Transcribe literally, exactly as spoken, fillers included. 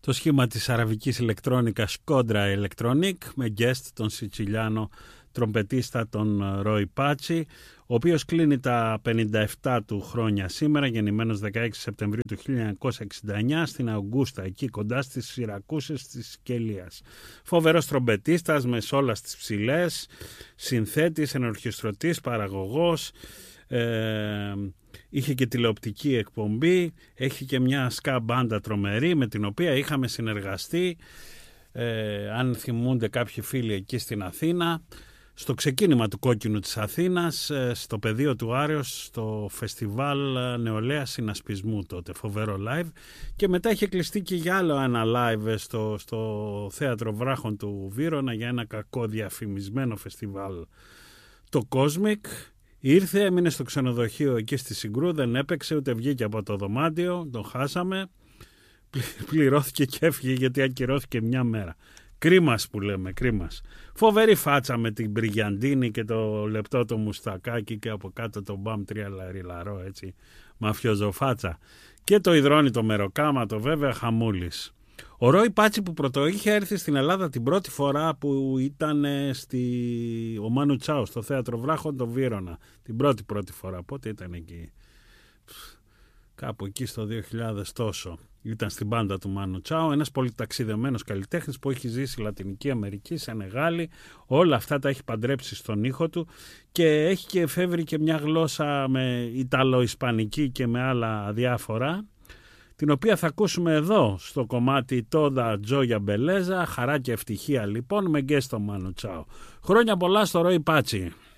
το σχήμα της αραβικής ηλεκτρόνικας Kondra Electronic με guest τον Σιτσιλιάνο τρομπετίστα τον Ρόι Πάτσι, ο οποίος κλείνει τα πενήντα επτά του χρόνια σήμερα, γεννημένος δεκαέξι Σεπτεμβρίου του χίλια εννιακόσια εξήντα εννιά στην Αουγκούστα, εκεί κοντά στις Σιρακούσες της Σικελίας. Φοβερός τρομπετίστας με όλα στις ψηλές, συνθέτης, ενορχιστρωτής, παραγωγός, ε, είχε και τηλεοπτική εκπομπή, έχει και μια ska μπάντα τρομερή με την οποία είχαμε συνεργαστεί, ε, αν θυμούνται κάποιοι φίλοι εκεί στην Αθήνα, στο ξεκίνημα του Κόκκινου της Αθήνας, στο πεδίο του Άρεως, στο φεστιβάλ νεολαίας συνασπισμού τότε, φοβερό live, και μετά είχε κλειστεί και για άλλο ένα live στο, στο Θέατρο Βράχων του Βύρωνα για ένα κακό διαφημισμένο φεστιβάλ, το Cosmic. Ήρθε, έμεινε στο ξενοδοχείο εκεί στη Συγκρού, δεν έπαιξε ούτε βγήκε από το δωμάτιο, τον χάσαμε, πληρώθηκε και έφυγε γιατί ακυρώθηκε μια μέρα. Κρίμας που λέμε, κρίμας. Φοβερή φάτσα με την μπριγιαντίνη και το λεπτό το μουστακάκι και από κάτω το μπαμ τριαλαριλαρό, έτσι, μαφιοζοφάτσα. Και το υδρώνει το μεροκάματο, βέβαια, χαμούλης. Ο Ρόι Πάτσι που πρωτο είχε έρθει στην Ελλάδα την πρώτη φορά που ήταν στη... ο Μάνου Τσάου στο Θέατρο Βράχων το Βύρωνα. Την πρώτη πρώτη φορά. Πότε ήταν εκεί? Κάπου εκεί στο δύο χιλιάδες τόσο. Ήταν στην μπάντα του Μάνου Τσάου, ένας πολύ ταξιδεμένος καλλιτέχνης που έχει ζήσει Λατινική Αμερική, Σενεγάλη, όλα αυτά τα έχει παντρέψει στον ήχο του και έχει και εφεύρει και μια γλώσσα με Ιταλο-Ισπανική και με άλλα διάφορα, την οποία θα ακούσουμε εδώ στο κομμάτι Toda Gioia Bellezza, χαρά και ευτυχία λοιπόν, με γκέστο Μάνου Τσάου. Χρόνια πολλά στο Ρόι Πάτσι.